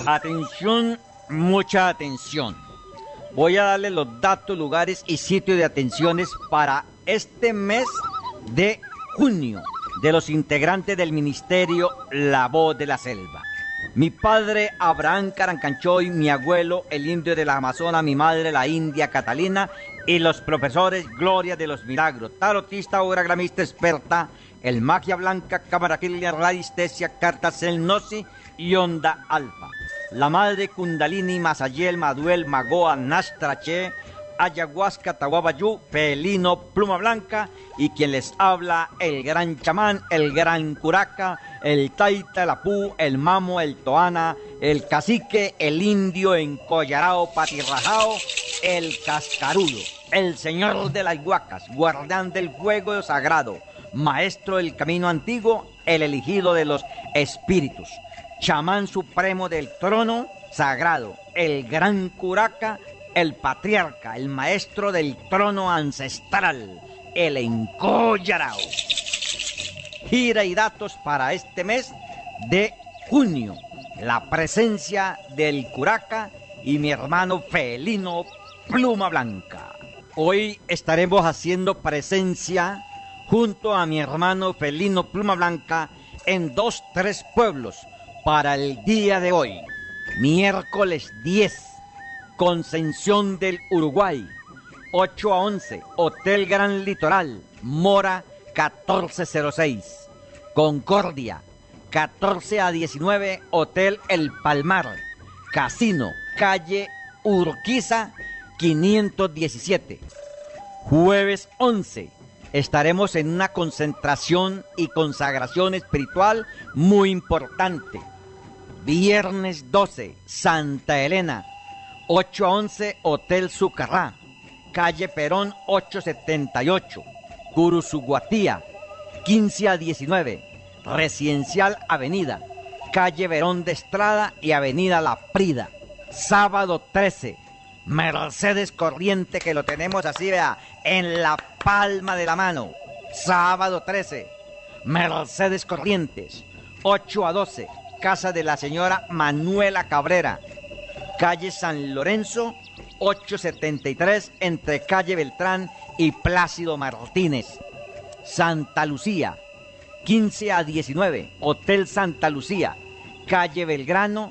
Atención, mucha atención. Voy a darle los datos, lugares y sitios de atenciones para este mes de junio de los integrantes del ministerio La Voz de la Selva. Mi padre Abraham Carancanchoy, mi abuelo el indio de la Amazona, mi madre la India Catalina y los profesores Gloria de los Milagros, tarotista, oragramista experta, el Magia Blanca, Camaraquilia, Radiestesia, Cartas El Gnosi y Onda Alfa. La madre Kundalini, Masayel, Maduel, Magoa, Nastrache, Ayahuasca, Tahuabayú, Felino, Pluma Blanca y quien les habla, el gran chamán, el gran curaca, el taita, el apú, el mamo, el toana, el cacique, el indio encollarao, patirrajao, el cascarudo, el señor de las huacas, guardián del fuego sagrado, maestro del camino antiguo, el elegido de los espíritus, chamán supremo del trono sagrado, el gran curaca, el patriarca, el maestro del trono ancestral, el encollarao. Gira y datos para este mes de junio. La presencia del curaca y mi hermano felino Pluma Blanca. Hoy estaremos haciendo presencia junto a mi hermano felino Pluma Blanca en 3 pueblos para el día de hoy. Miércoles 10. Concepción del Uruguay, 8 a 11, Hotel Gran Litoral, Mora, 1406. Concordia, 14 a 19, Hotel El Palmar, Casino, calle Urquiza, 517. Jueves 11, estaremos en una concentración y consagración espiritual muy importante. Viernes 12, Santa Elena, 8 a 11, Hotel Sucarrá, calle Perón 878, Curuzuguatía, 15 a 19, Residencial Avenida, calle Verón de Estrada y Avenida La Prida. Sábado 13, Mercedes Corriente, que lo tenemos así, vea, en la palma de la mano. Sábado 13, Mercedes Corrientes, 8 a 12, casa de la señora Manuela Cabrera, calle San Lorenzo, 873, entre calle Beltrán y Plácido Martínez. Santa Lucía, 15 a 19, Hotel Santa Lucía, calle Belgrano,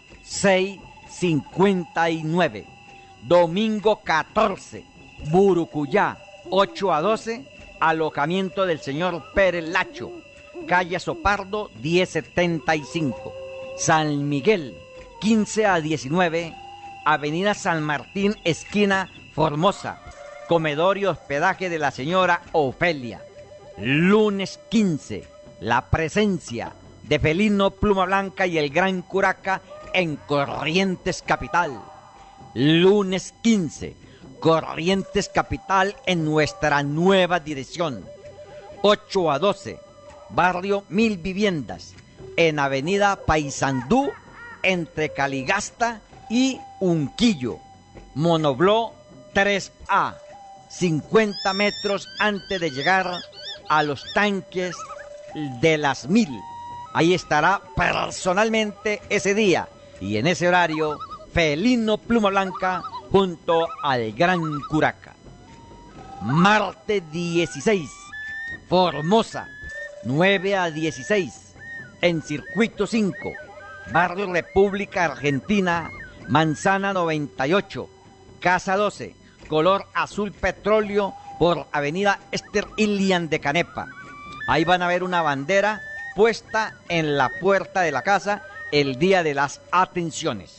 659. Domingo 14, Burucuyá, 8 a 12, alojamiento del señor Pérez Lacho, calle Sopardo, 1075. San Miguel, 15 a 19, Avenida San Martín, esquina Formosa, comedor y hospedaje de la señora Ofelia. Lunes 15, la presencia de felino Pluma Blanca y el gran curaca en Corrientes Capital. Lunes 15, Corrientes Capital en nuestra nueva dirección. 8 a 12, barrio Mil Viviendas, en Avenida Paysandú, entre Caligasta y Unquillo, Monobló 3A, 50 metros antes de llegar a los tanques de las 1000. Ahí estará personalmente ese día y en ese horario felino Pluma Blanca junto al gran curaca. Martes 16, Formosa, 9 a 16, en Circuito 5, barrio República Argentina, Manzana 98, Casa 12, color azul petróleo por Avenida Esther Ilian de Canepa. Ahí van a ver una bandera puesta en la puerta de la casa el día de las atenciones.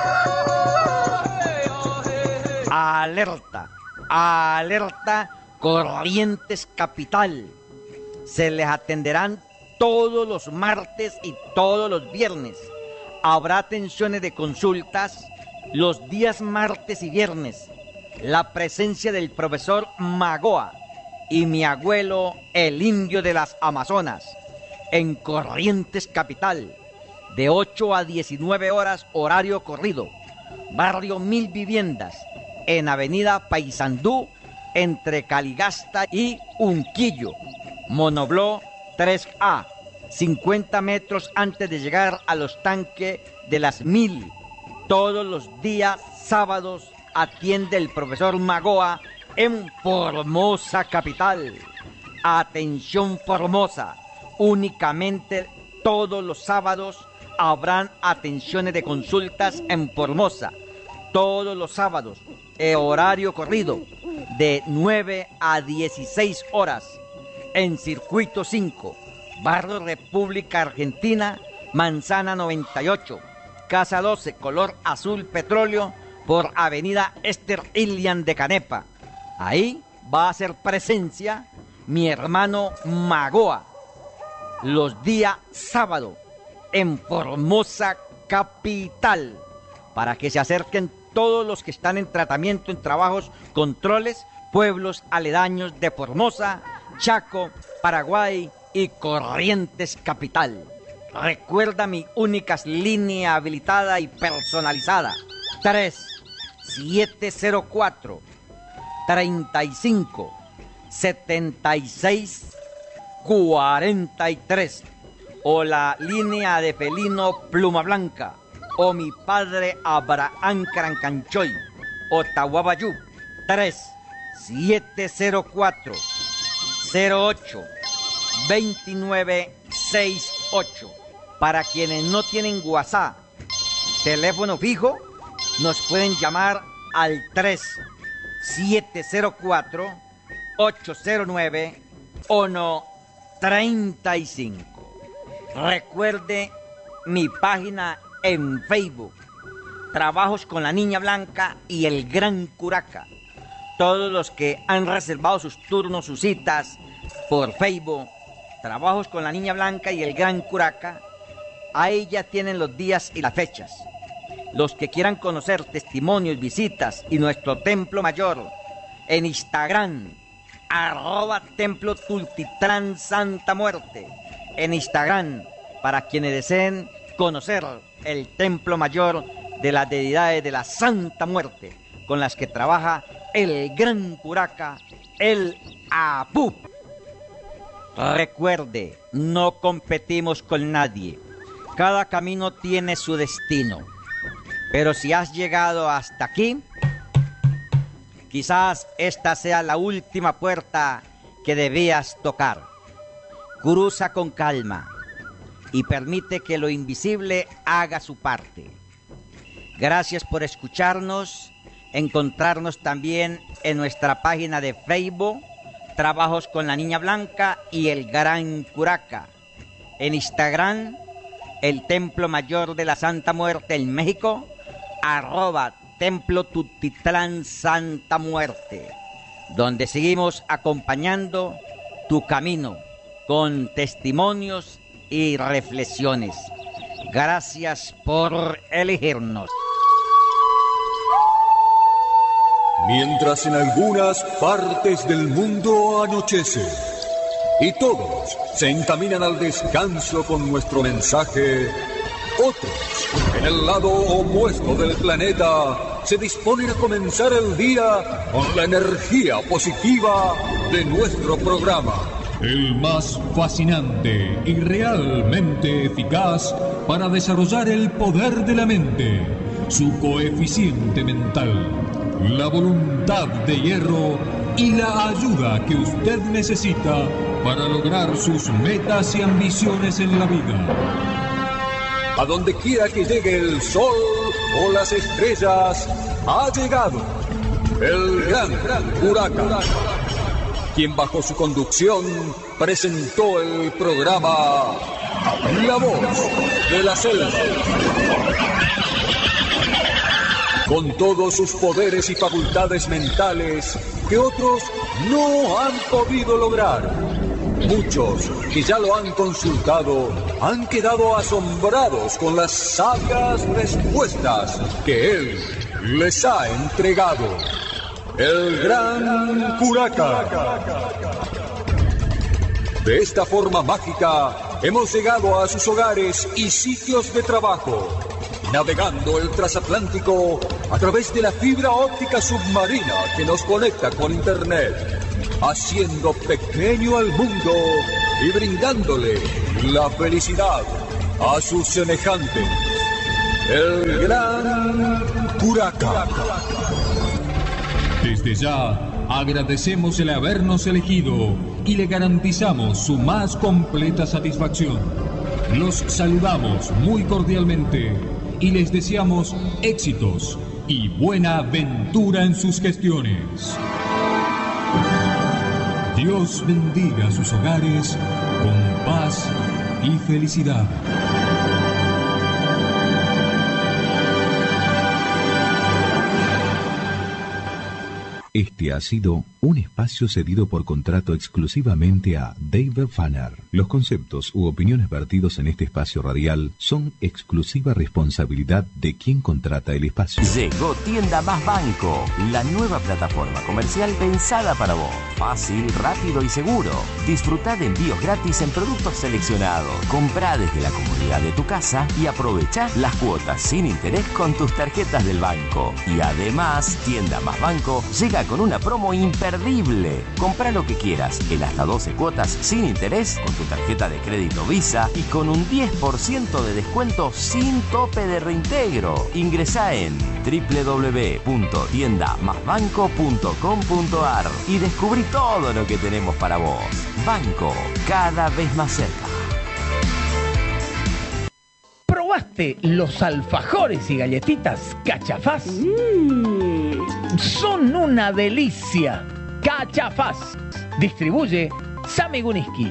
Alerta, alerta, Corrientes Capital. Se les atenderán todos los martes y todos los viernes. Habrá atenciones de consultas los días martes y viernes. La presencia del profesor Magoa y mi abuelo, el indio de las Amazonas, en Corrientes Capital, de 8 a 19 horas, horario corrido. Barrio Mil Viviendas, en Avenida Paysandú, entre Caligasta y Unquillo, Monobló 3A, 50 metros antes de llegar a los tanques de las 1000. Todos los días sábados atiende el profesor Magoa en Formosa capital. Atención Formosa, únicamente todos los sábados habrán atenciones de consultas en Formosa. Todos los sábados, horario corrido, de 9 a 16 horas, en Circuito 5, Barrio República Argentina, Manzana 98, Casa 12, color azul petróleo, por Avenida Esther Ilian de Canepa. Ahí va a hacer presencia mi hermano Magoa, los días sábado, en Formosa capital, para que se acerquen todos los que están en tratamiento, en trabajos, controles, pueblos aledaños de Formosa, Chaco, Paraguay y Corrientes capital. Recuerda mi única línea habilitada y personalizada, 3704 35 76 43, o la línea de Felino Pluma Blanca, o mi padre Abraham Carancanchoy, o Tahuabayú, 3704 08 2968. Para quienes no tienen WhatsApp, teléfono fijo, nos pueden llamar al 3704 809 135. Recuerde mi página en Facebook, Trabajos con la Niña Blanca y el Gran Curaca. Todos los que han reservado sus turnos, sus citas por Facebook, Trabajos con la Niña Blanca y el Gran Curaca, ahí ya tienen los días y las fechas. Los que quieran conocer testimonios, visitas y nuestro templo mayor, en Instagram, @Templo Tultitlán Santa Muerte. En Instagram, para quienes deseen conocer el templo mayor de las deidades de la Santa Muerte, con las que trabaja el Gran Curaca, el Apu. Recuerde, no competimos con nadie. Cada camino tiene su destino. Pero si has llegado hasta aquí, quizás esta sea la última puerta que debías tocar. Cruza con calma y permite que lo invisible haga su parte. Gracias por escucharnos, encontrarnos también en nuestra página de Facebook, Trabajos con la Niña Blanca y el Gran Curaca. En Instagram, el Templo Mayor de la Santa Muerte en México, @Templo Tultitlán Santa Muerte, donde seguimos acompañando tu camino con testimonios y reflexiones. Gracias por elegirnos. Mientras en algunas partes del mundo anochece y todos se encaminan al descanso con nuestro mensaje, otros, en el lado opuesto del planeta, se disponen a comenzar el día con la energía positiva de nuestro programa. El más fascinante y realmente eficaz para desarrollar el poder de la mente, su coeficiente mental, la voluntad de hierro y la ayuda que usted necesita para lograr sus metas y ambiciones en la vida. A donde quiera que llegue el sol o las estrellas, ha llegado el Gran Curaca, quien bajo su conducción presentó el programa La Voz de la Selva. Con todos sus poderes y facultades mentales que otros no han podido lograr. Muchos que ya lo han consultado han quedado asombrados con las sabias respuestas que él les ha entregado. El Gran Curaca. De esta forma mágica hemos llegado a sus hogares y sitios de trabajo, navegando el transatlántico a través de la fibra óptica submarina que nos conecta con Internet, haciendo pequeño al mundo y brindándole la felicidad a sus semejantes. El Gran Huracán. Desde ya agradecemos el habernos elegido y le garantizamos su más completa satisfacción. Los saludamos muy cordialmente y les deseamos éxitos y buena aventura en sus gestiones. Dios bendiga sus hogares con paz y felicidad. Este ha sido un espacio cedido por contrato exclusivamente a David Fanner. Los conceptos u opiniones vertidos en este espacio radial son exclusiva responsabilidad de quien contrata el espacio. Llegó Tienda Más Banco, la nueva plataforma comercial pensada para vos. Fácil, rápido y seguro. Disfrutá de envíos gratis en productos seleccionados. Comprá desde la comodidad de tu casa y aprovechá las cuotas sin interés con tus tarjetas del banco. Y además, Tienda Más Banco llega con una promo imperdible. Comprá lo que quieras en hasta 12 cuotas sin interés con tu tarjeta de crédito Visa y con un 10% de descuento sin tope de reintegro. Ingresá en www.tiendamasbanco.com.ar y descubrí todo lo que tenemos para vos. Banco, cada vez más cerca. ¿Probaste los alfajores y galletitas Cachafaz? Son una delicia. Cachafaz. Distribuye Sami Guniski,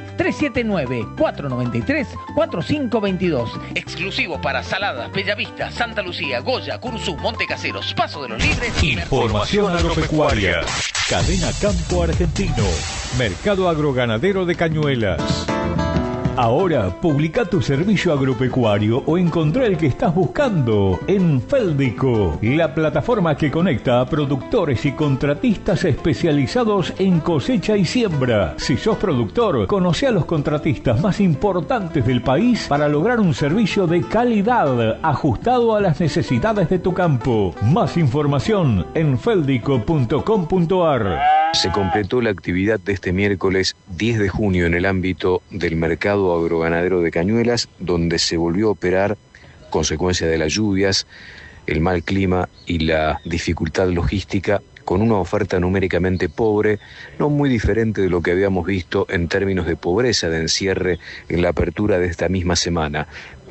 379-493-4522. Exclusivo para Saladas, Bellavista, Santa Lucía, Goya, Curzú, Montecaseros, Paso de los Libres. Información agropecuaria. Cadena Campo Argentino. Mercado Agroganadero de Cañuelas. Ahora, publica tu servicio agropecuario o encontrá el que estás buscando en Féldico, la plataforma que conecta a productores y contratistas especializados en cosecha y siembra. Si sos productor, conoce a los contratistas más importantes del país para lograr un servicio de calidad ajustado a las necesidades de tu campo. Más información en feldico.com.ar. Se completó la actividad de este miércoles 10 de junio en el ámbito del mercado agroganadero de Cañuelas, donde se volvió a operar, consecuencia de las lluvias, el mal clima y la dificultad logística, con una oferta numéricamente pobre, no muy diferente de lo que habíamos visto en términos de pobreza de encierre en la apertura de esta misma semana.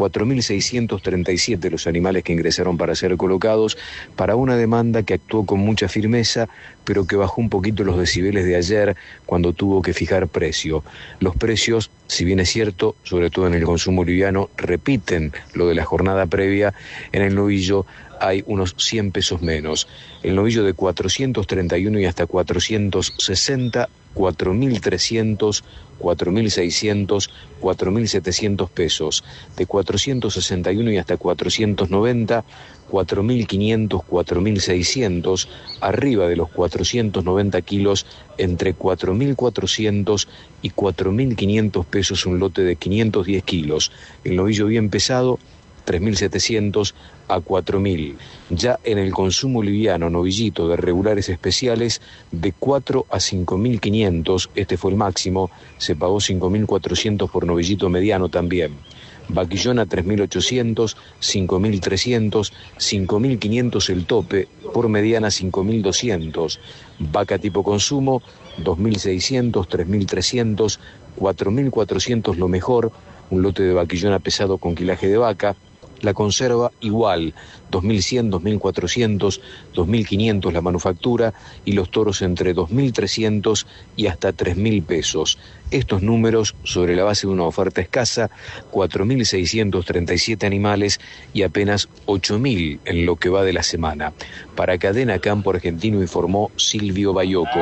4.637 los animales que ingresaron para ser colocados, para una demanda que actuó con mucha firmeza, pero que bajó un poquito los decibeles de ayer cuando tuvo que fijar precio. Los precios, si bien es cierto, sobre todo en el consumo liviano, repiten lo de la jornada previa. En el novillo hay unos 100 pesos menos. El novillo de 431 y hasta 460, 4.300, 4.600, 4.700 pesos. De 461 y hasta 490, 4.500, 4.600, arriba de los 490 kilos, entre 4.400 y 4.500 pesos un lote de 510 kilos. El novillo bien pesado, 3.700 a 4.000. Ya en el consumo liviano, novillito de regulares especiales, de 4 a 5.500, este fue el máximo, se pagó 5.400 por novillito mediano también. Vaquillona 3.800, 5.300, 5.500 el tope, por mediana 5.200. Vaca tipo consumo 2.600, 3.300, 4.400 lo mejor, un lote de vaquillona pesado con quilaje de vaca. La conserva igual, 2.100, 2.400, 2.500 la manufactura y los toros entre 2.300 y hasta 3.000 pesos. Estos números sobre la base de una oferta escasa, 4.637 animales y apenas 8.000 en lo que va de la semana. Para Cadena Campo Argentino informó Silvio Bayoco.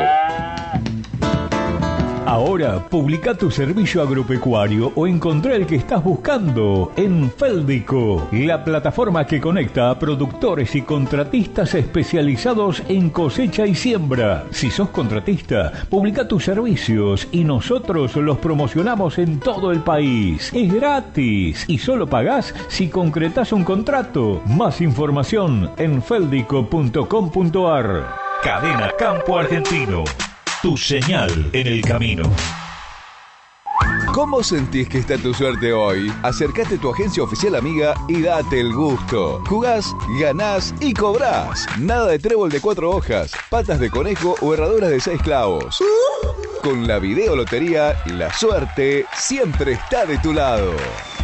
Ahora, publica tu servicio agropecuario o encontrá el que estás buscando en Féldico, la plataforma que conecta a productores y contratistas especializados en cosecha y siembra. Si sos contratista, publica tus servicios y nosotros los promocionamos en todo el país. Es gratis y solo pagás si concretás un contrato. Más información en feldico.com.ar. Cadena Campo Argentino. Tu señal en el camino. ¿Cómo sentís que está tu suerte hoy? Acércate a tu agencia oficial amiga y date el gusto. Jugás, ganás y cobrás. Nada de trébol de 4 hojas, patas de conejo o herraduras de 6 clavos. Con la videolotería, la suerte siempre está de tu lado.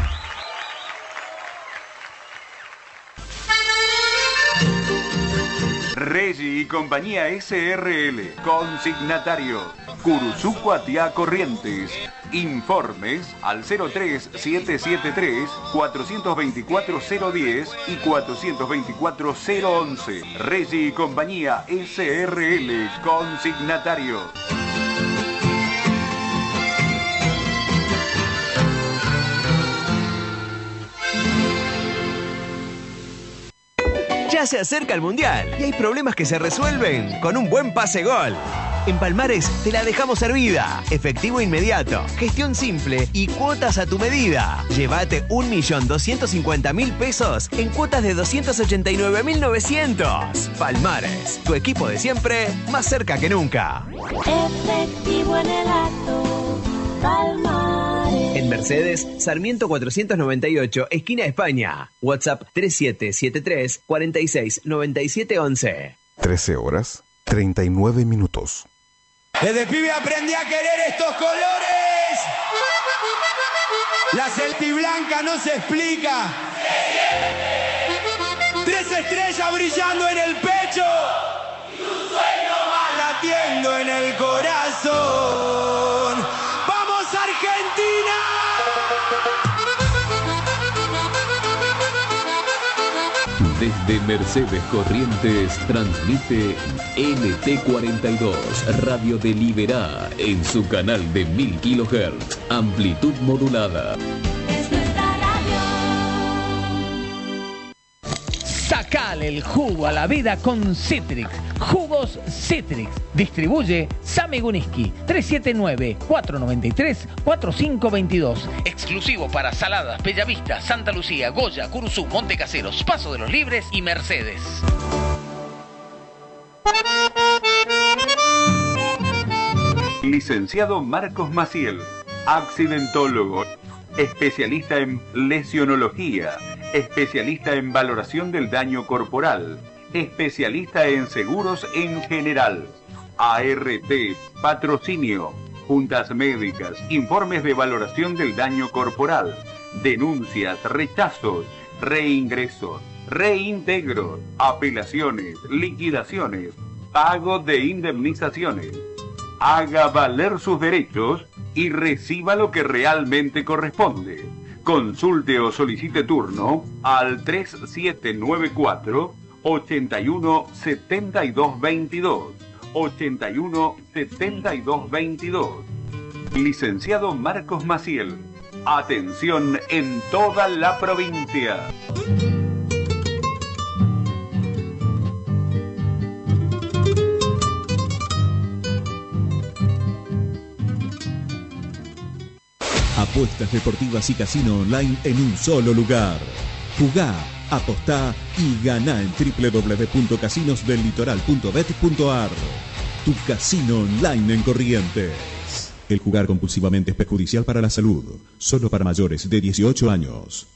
Regi y Compañía SRL, consignatario, Curuzú Cuatiá Corrientes. Informes al 03773 424 010 y 424 011. Regi y Compañía SRL, consignatario. Ya se acerca el Mundial y hay problemas que se resuelven con un buen pase gol. En Palmares te la dejamos servida. Efectivo inmediato, gestión simple y cuotas a tu medida. Llévate 1.250.000 pesos en cuotas de 289.900. Palmares, tu equipo de siempre, más cerca que nunca. Efectivo en el acto, Palmares. En Mercedes, Sarmiento 498, esquina España. WhatsApp 3773 46 97 11. 13 horas, 39 minutos. Desde pibe aprendí a querer estos colores. La celtiblanca no se explica. 3 estrellas brillando en el pecho y un sueño más latiendo en el corazón. ¡Vamos, Argentina! Desde Mercedes Corrientes transmite LT42 Radio de Liberá en su canal de 1000 kHz, amplitud modulada. Es nuestra radio. Sacale el jugo a la vida con Citrix. Jugos Citrix. Distribuye Sami Guniski. 379-493-4522. Exclusivo para Saladas, Bellavista, Santa Lucía, Goya, Curuzú, Montecaseros, Paso de los Libres y Mercedes. Licenciado Marcos Maciel, accidentólogo, especialista en lesionología, especialista en valoración del daño corporal, especialista en seguros en general, ART, patrocinio, juntas médicas, informes de valoración del daño corporal, denuncias, rechazos, reingresos, reintegros, apelaciones, liquidaciones, pago de indemnizaciones. Haga valer sus derechos y reciba lo que realmente corresponde. Consulte o solicite turno al 3794 81 72 22. 81 72 22. Licenciado Marcos Maciel. Atención en toda la provincia. Apuestas deportivas y casino online en un solo lugar. Jugá, apostá y ganá en www.casinosdellitoral.bet.ar. Tu casino online en Corrientes. El jugar compulsivamente es perjudicial para la salud. Solo para mayores de 18 años.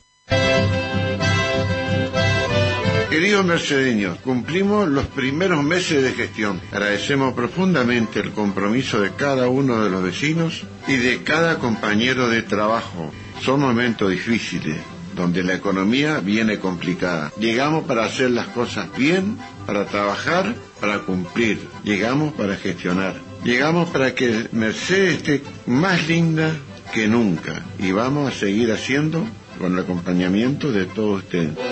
Queridos mercedeños, cumplimos los primeros meses de gestión. Agradecemos profundamente el compromiso de cada uno de los vecinos y de cada compañero de trabajo. Son momentos difíciles, donde la economía viene complicada. Llegamos para hacer las cosas bien, para trabajar, para cumplir. Llegamos para gestionar. Llegamos para que Mercedes esté más linda que nunca. Y vamos a seguir haciendo con el acompañamiento de todos ustedes.